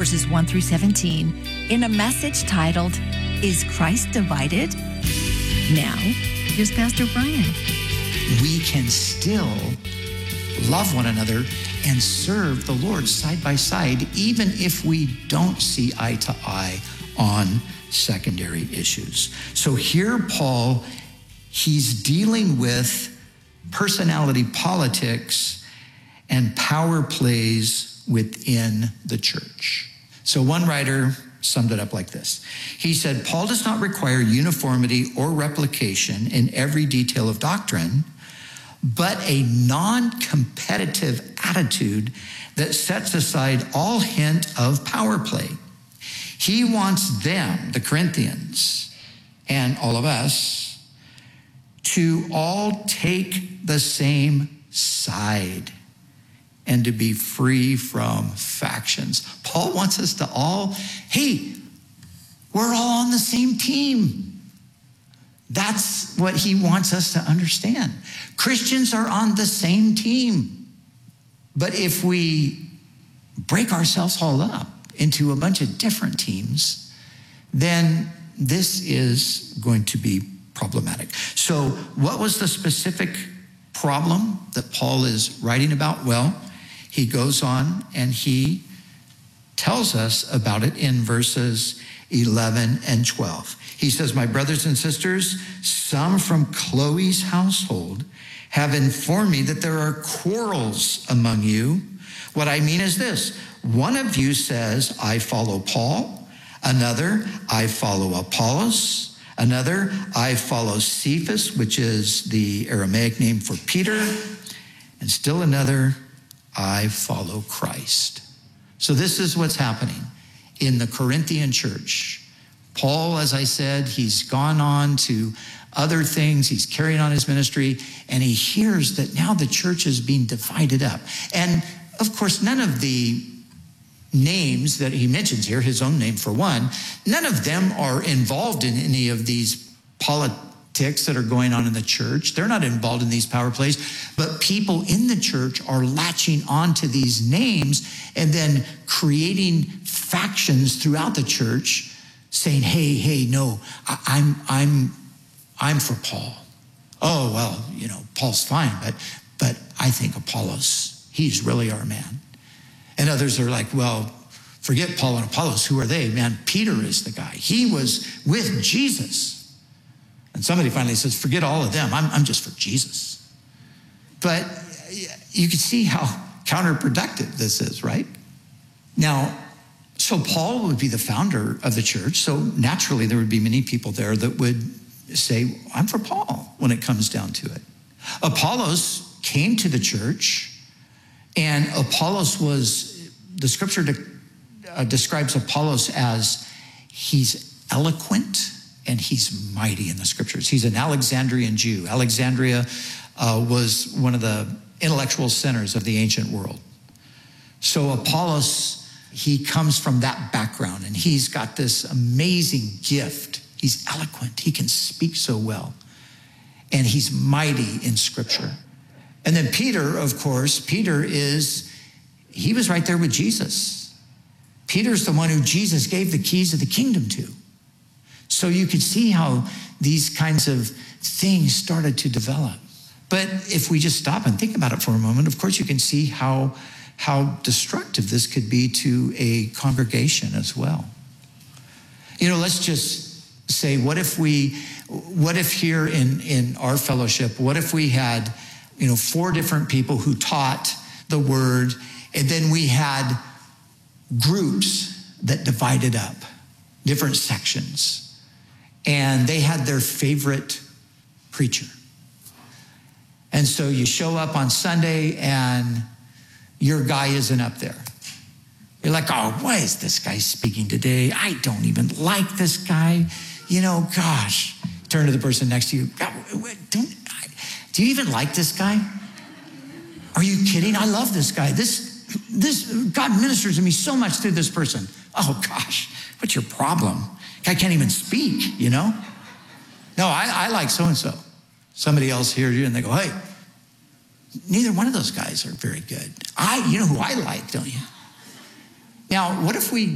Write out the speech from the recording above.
verses 1 through 17, in a message titled, Is Christ Divided? Now, here's Pastor Brian. We can still love one another and serve the Lord side by side, even if we don't see eye to eye on secondary issues. So here, Paul, he's dealing with personality politics and power plays within the church. So one writer summed it up like this. He said, Paul does not require uniformity or replication in every detail of doctrine, but a non-competitive attitude that sets aside all hint of power play. He wants them, the Corinthians, and all of us, to all take the same side and to be free from factions. Paul wants us to all, hey, we're all on the same team. That's what he wants us to understand. Christians are on the same team. But if we break ourselves all up into a bunch of different teams, then this is going to be problematic. So what was the specific problem that Paul is writing about? Well, he goes on and he tells us about it in verses 11 and 12. He says, my brothers and sisters, some from Chloe's household have informed me that there are quarrels among you. What I mean is this: one of you says, I follow Paul. Another, I follow Apollos. Another, I follow Cephas, which is the Aramaic name for Peter. And still another, I follow Christ. So this is what's happening in the Corinthian church. Paul, as I said, he's gone on to other things. He's carrying on his ministry, and he hears that now the church is being divided up. And of course, none of the names that he mentions here, his own name for one, none of them are involved in any of these politics that are going on in the church. They're not involved in these power plays, but people in the church are latching onto these names and then creating factions throughout the church, saying, hey, no, I'm for Paul. Oh, well, Paul's fine, but I think Apollos, he's really our man. And others are like, well, forget Paul and Apollos. Who are they? Man, Peter is the guy. He was with Jesus. And somebody finally says, forget all of them. I'm just for Jesus. But you can see how counterproductive this is, right? Now, so Paul would be the founder of the church. So naturally, there would be many people there that would say, I'm for Paul when it comes down to it. Apollos came to the church, and Apollos was, the scripture describes Apollos as he's eloquent and he's mighty in the scriptures. He's an Alexandrian Jew. Alexandria was one of the intellectual centers of the ancient world. So Apollos, he comes from that background, and he's got this amazing gift. He's eloquent. He can speak so well. And he's mighty in scripture. And then Peter, of course, he was right there with Jesus. Peter's the one who Jesus gave the keys of the kingdom to. So you could see how these kinds of things started to develop. But if we just stop and think about it for a moment, of course you can see how destructive this could be to a congregation as well. Let's just say, what if here in our fellowship, what if we had 4 different people who taught the word, and then we had groups that divided up, different sections, and they had their favorite preacher. And so you show up on Sunday and your guy isn't up there. You're like, oh, why is this guy speaking today? I don't even like this guy. Gosh. Turn to the person next to you. Do you even like this guy? Are you kidding? I love this guy. This God ministers to me so much through this person. Oh gosh, what's your problem? Guy can't even speak, No, I like so-and-so. Somebody else hears you and they go, hey, neither one of those guys are very good. You know who I like, don't you? Now, what if we